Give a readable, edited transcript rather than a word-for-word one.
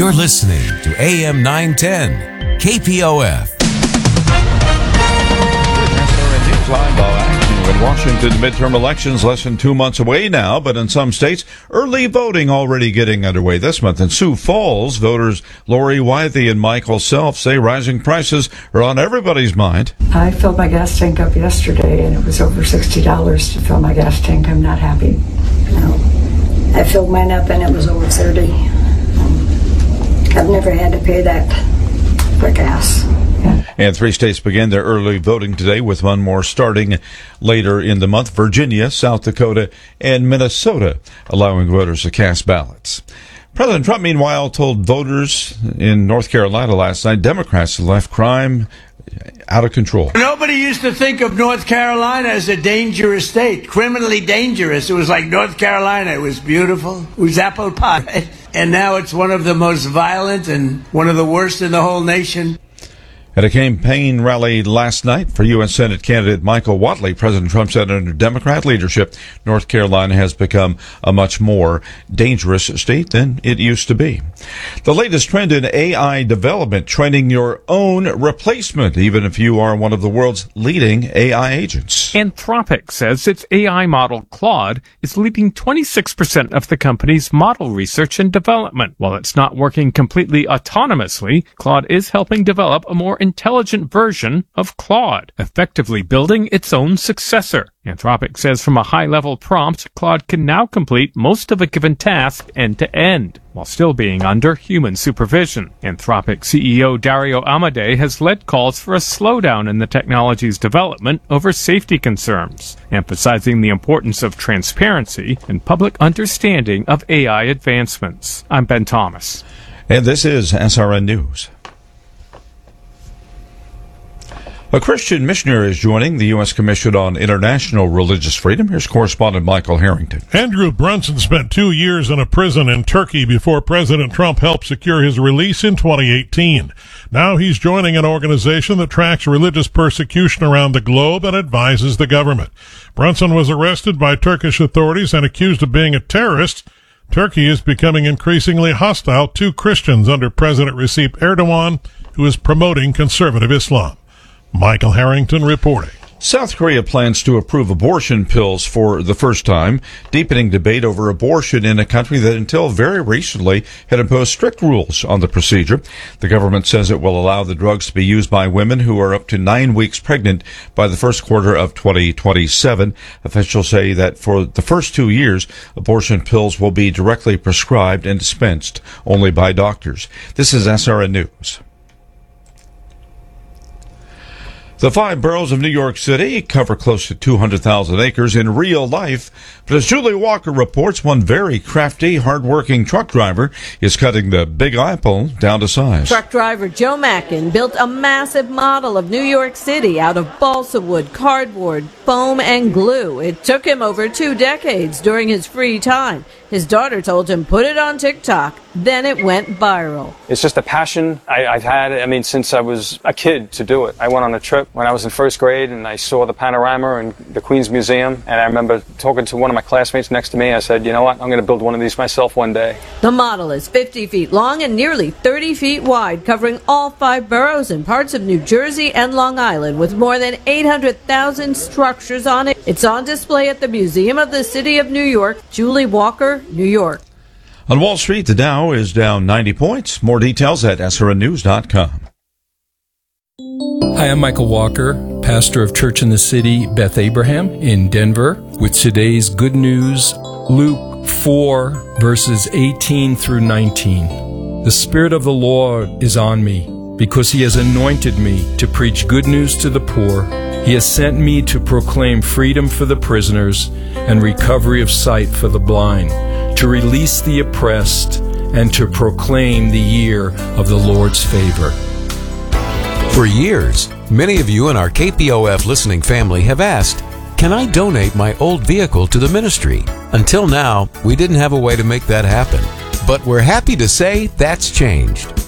You're listening to AM 910, KPOF. In Washington, midterm elections less than 2 months away now, but in some states, early voting already getting underway this month. In Sioux Falls, voters Lori Wythe and Michael Self say rising prices are on everybody's mind. I filled my gas tank up yesterday, and it was over $60 to fill my gas tank. I'm not happy. No. I filled mine up, and it was over $30. I've never had to pay that for gas. And 3 states began their early voting today, with one more starting later in the month. Virginia, South Dakota, and Minnesota allowing voters to cast ballots. President Trump, meanwhile, told voters in North Carolina last night Democrats have left crime out of control. Nobody used to think of North Carolina as a dangerous state, criminally dangerous. It was like North Carolina. It was beautiful. It was apple pie. And now it's one of the most violent and one of the worst in the whole nation. At a campaign rally last night for U.S. Senate candidate Michael Whatley, President Trump said under Democrat leadership, North Carolina has become a much more dangerous state than it used to be. The latest trend in AI development, training your own replacement, even if you are one of the world's leading AI agents. Anthropic says its AI model, Claude, is leading 26% of the company's model research and development. While it's not working completely autonomously, Claude is helping develop a more intelligent version of Claude, effectively building its own successor. Anthropic says from a high-level prompt, Claude can now complete most of a given task end-to-end, while still being under human supervision. Anthropic CEO Dario Amodei has led calls for a slowdown in the technology's development over safety concerns, emphasizing the importance of transparency and public understanding of AI advancements. I'm Ben Thomas. And this is SRN News. A Christian missionary is joining the U.S. Commission on International Religious Freedom. Here's correspondent Michael Harrington. Andrew Brunson spent 2 years in a prison in Turkey before President Trump helped secure his release in 2018. Now he's joining an organization that tracks religious persecution around the globe and advises the government. Brunson was arrested by Turkish authorities and accused of being a terrorist. Turkey is becoming increasingly hostile to Christians under President Recep Erdogan, who is promoting conservative Islam. Michael Harrington reporting. South Korea plans to approve abortion pills for the first time, deepening debate over abortion in a country that until very recently had imposed strict rules on the procedure. The government says it will allow the drugs to be used by women who are up to 9 weeks pregnant by the first quarter of 2027. Officials say that for the first 2 years, abortion pills will be directly prescribed and dispensed only by doctors. This is SRN News. The 5 boroughs of New York City cover close to 200,000 acres in real life. But as Julie Walker reports, one very crafty, hard-working truck driver is cutting the Big Apple down to size. Truck driver Joe Mackin built a massive model of New York City out of balsa wood, cardboard, foam, and glue. It took him over 2 decades during his free time. His daughter told him, put it on TikTok. Then it went viral. It's just a passion I've had, since I was a kid to do it. I went on a trip when I was in first grade and I saw the panorama and the Queens Museum. And I remember talking to one of my classmates next to me. I said, you know what, I'm going to build one of these myself one day. The model is 50 feet long and nearly 30 feet wide, covering all 5 boroughs and parts of New Jersey and Long Island, with more than 800,000 structures on it. It's on display at the Museum of the City of New York. Julie Walker, New York. On Wall Street, the Dow is down 90 points. More details at srnnews.com. Hi, I'm Michael Walker, pastor of Church in the City, Beth Abraham in Denver, with today's good news, Luke 4, verses 18 through 19. The Spirit of the Lord is on me, because He has anointed me to preach good news to the poor. He has sent me to proclaim freedom for the prisoners and recovery of sight for the blind, to release the oppressed, and to proclaim the year of the Lord's favor. For years, many of you in our KPOF listening family have asked, can I donate my old vehicle to the ministry? Until now, we didn't have a way to make that happen. But we're happy to say that's changed.